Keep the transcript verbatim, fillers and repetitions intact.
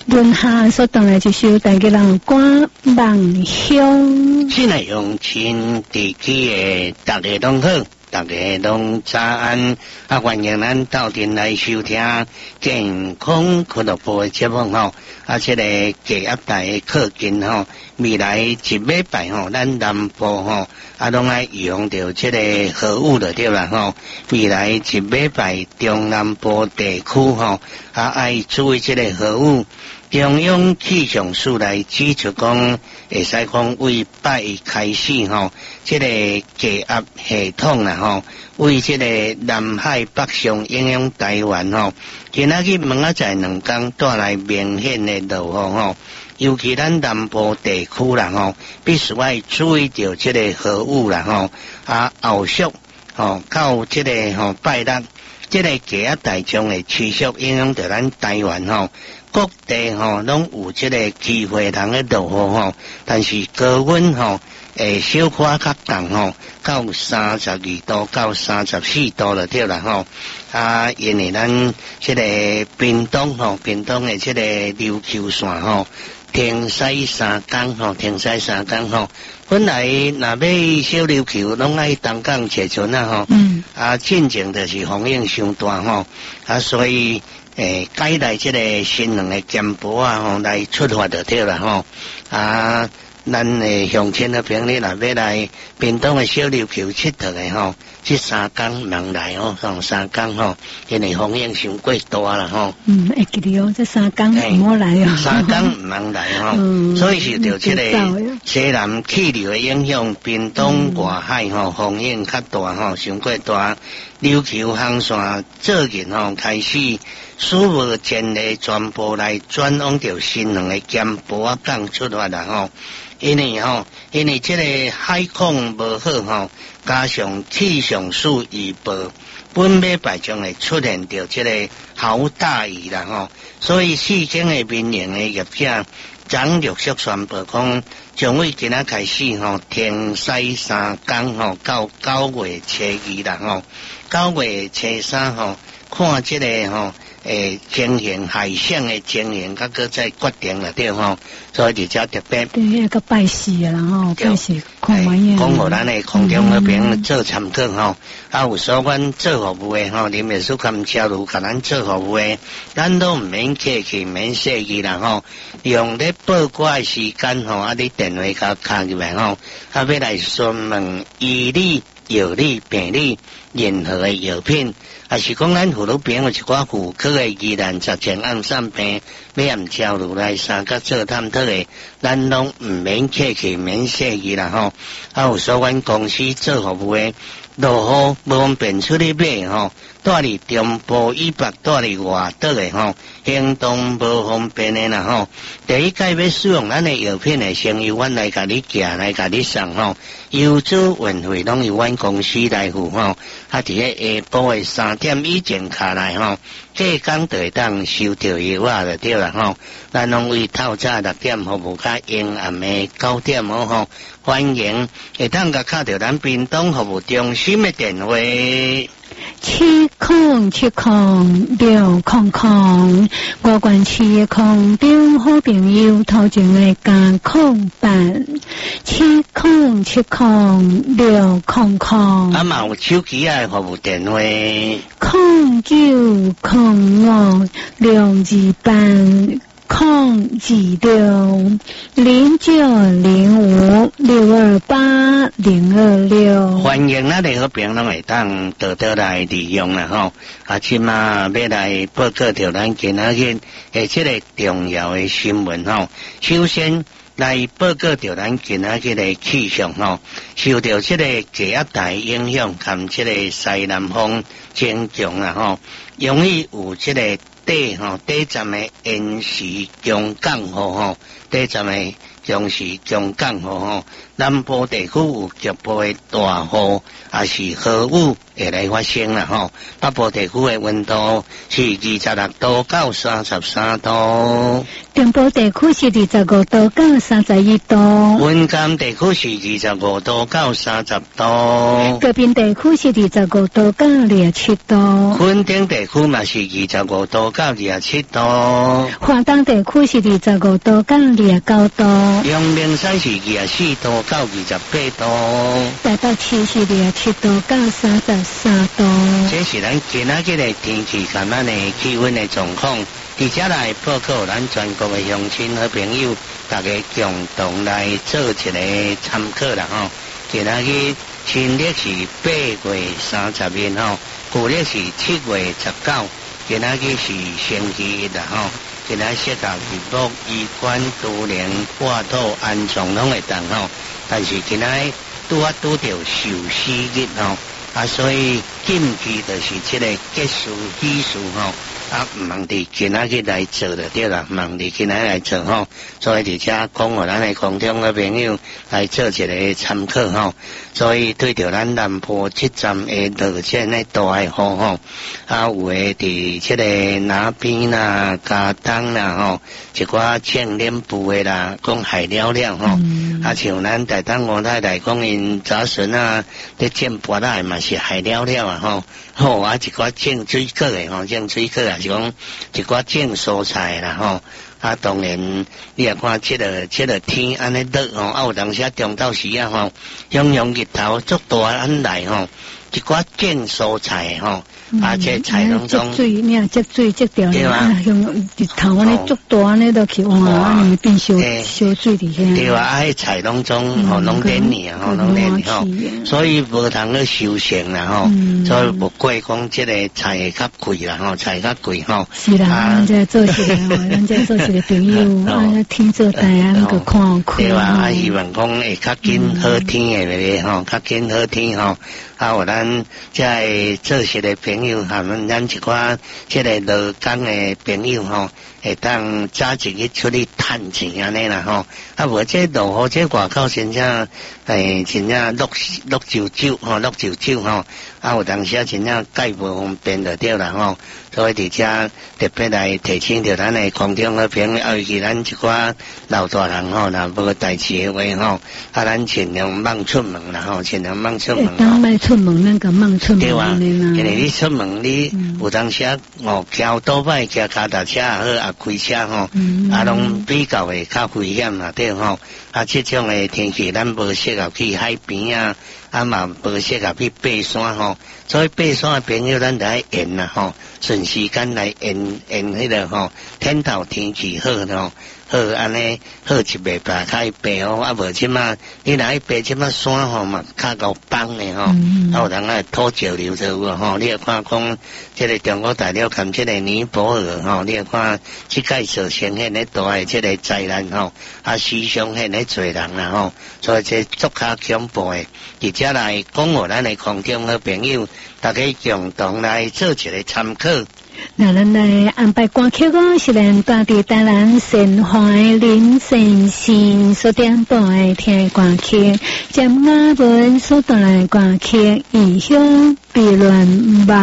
轮下所当来一首大家人歌梦乡。 现在用亲地区的大家拢好。大家拢早安，啊！欢迎咱到店来收听健康俱乐部的节目吼，啊！这个隔一代靠近吼，未来一礼拜吼，咱南部吼，啊，拢爱用到这个河雾的对啦吼。未来一礼拜中南部地区吼，啊，爱注意这个河雾。中央气象署来指出讲，会使讲为八月开始吼，这个低压系统啦吼，为这个南海北上影响台湾吼，今仔日明仔载两天带来明显的落雨吼，尤其咱南部地区啦吼，必须要注意到这个河雾啦吼，啊后续吼到这个吼拜六，这个低压带将会持续影响到咱台湾吼。各地吼拢有这个机会通咧落雨吼，但是高温吼会小可较重吼，到三十二度到三十四度就对啦吼。啊，因为咱这个屏东吼，屏东的这个琉球线吼，停驶三天吼，停驶三天吼。本来若要小琉球，拢爱东港坐船啊吼。嗯。啊，进前就是风影伤大吼，啊，所以。诶，改来这个新两个剑波啊，吼来出发就对啦吼。啊，咱诶乡亲的朋友若要来屏东的小琉球佚佗的吼，这三天忙来哦，吼三天吼，因为风险伤过大啦吼。嗯，会记得哦，这三天唔好来哦。三天唔忙来吼，嗯、所以受到这个西南气流的影响，屏东外海吼风险较大吼，伤过大。琉球航线最近吼开始。事务前的全部来转往到新两个剑波啊港出发啦吼，因为吼，因为这个海况无好吼，加上气象署预报，本礼拜将会出现到这个豪大雨啦吼，所以四间的民营的业者将陆续宣布讲，将会今仔开始吼停驶三天吼，到九月初二啦吼，九月初三吼，看这个吼。诶，情形海象的情形，甲个再决定了对吼，所以就叫特别对那个拜师啊，然后拜师看完呀， 讲互咱的空中那边做参考吼，啊有所阮做服务的吼，林秘书跟交流，甲咱做服务的，咱都唔免客气，免客气啦吼，用咧报挂的时间吼，啊你电话甲敲入来吼，啊要来询问医理、药理、病理任何的药品。还是讲咱葫芦边有一寡妇科的疑难杂症暗散病，要按交流来三甲做探讨的，咱拢唔免客气，免客气啦吼。啊，有所阮公司做服务的，落雨无方便出去买吼，住伫中部以北，住伫外岛的吼，行动无方便的啦吼。第一届要使用咱的药品的，先由阮来甲你寄来甲你送吼，邮资运费拢由阮公司来付吼。啊，伫咧下晡的三点以前下来吼，这工就会当收到药啊就对啦吼。咱拢为透早六点服务，甲阴暗的九点哦吼，欢迎会当甲敲到咱屏东服务中心的电话。 七空七空六空空，我管七空中好朋友头前的加空板，七空七空六空空。 啊嘛有手机啊服务电话， 空九空五六二八。空二六零九零五六二八零二六， 欢迎咱的好朋友拢会当多多来利用啦吼。啊，即马要来报告着咱今仔日诶，即个重要的新闻吼。首先来报告着咱今仔日的气象吼，受到即个低压带影响，含即个西南风增强啦吼，容易有即个。底吼，底站的延时强降雨吼， 第十个将是强降雨吼，南部地区有局部的大雨，也是豪雨会来发生啦吼。北部地区的温度是二十六度到三十三度， 中部地区是二十五度到三十一度， 云南地区是二十五度到三十度， 高屏地区是二十五度到二十七度， 垦丁地区嘛是二十五度到二十七度， 华东地区是二十五度到二十九度， 阳明山是二十四度到二十八度， 台北市是二十七度到三十三度。 这是咱今仔日的天气甲咱的气温的状况。伫遮来报告咱全国的乡亲和朋友，大家共同来做一个参考啦吼。今仔日新历是八月三十日吼，旧历是七月十九，今仔日是星期一啦吼。今仔适合日木、医馆、都联、画土、安葬拢会当吼，但是今仔拄啊拄着受死日吼，啊所以禁忌就是这个结束喜事吼。啊，唔通伫今仔日来做就对啦，唔通伫今仔日来做吼，所以伫遮讲互咱的空中的朋友来做一个参考吼。所以对着咱南部这站的落这呢大的雨吼，啊有诶伫这个那边啦、嘉东啦吼，一寡种莲布的啦，讲海了了吼，嗯、啊像咱台东吴太太讲因早孙啊，咧种菠菜嘛是海了了啊吼，吼啊一寡种水果的吼，种水果啊。是讲一寡种蔬菜啦吼，啊当然你也看这个这个天安尼热吼，啊有当时中昼时啊吼，阳阳日头足大安来吼，一寡种蔬菜吼，啊这菜当中， 水你啊接水接掉咧，用日头安尼足大安尼都去换，安尼变烧烧水伫遐。 对啊，啊菜当中吼拢点你吼，拢点你吼，所以无通去修成啦吼，所以无怪讲这个菜会较贵啦吼，菜较贵吼。 是啦，咱这做事个，咱这做事个朋友，啊天做大啊，那个看开。 对啊，啊希望讲会较紧好天的咧吼，较紧好天吼。啊，有咱在做事的朋友，哈，咱一寡这个劳工的朋友吼，会当早一日出去趁钱安尼啦吼。啊，无这落雨这外口真正，诶，真正落落九九吼，落九九吼。啊，有当时啊，真正介无方便就对啦吼。所以伫遮特别来提醒着咱的空中的朋友，尤其咱一寡老大人吼，若无代志的话吼，啊，咱尽量莫出门啦吼，尽量莫出门吼。 出门那个慢出门对啊，因为你出门你有当时哦，骑多摆骑脚踏车也好，啊开车吼，嗯、啊拢比较会较危险啦，对吼。啊，这种的天气咱无适合去海边啊，啊嘛无适合去爬山吼。所以爬山的朋友咱就爱沿啦吼，顺时间来沿沿迄个吼，天头天气好咯。好安尼好一袂白较去爬哦，啊无即马你若去爬即马山吼嘛较够放的吼，嗯、啊有人爱土石流就有吼，你也看讲即个中国大陆含即个尼泊尔吼，你也看即届所呈现咧大诶即个灾难吼，啊死伤现咧侪人啦吼，所以这足较恐怖诶，而且来讲互咱诶空中好朋友，大家共同来做一个参考。 那咱来安排歌曲哦，是咱大地台南陈怀林先生所点播的听歌曲，将雅文所带来歌曲《异乡别乱吧》。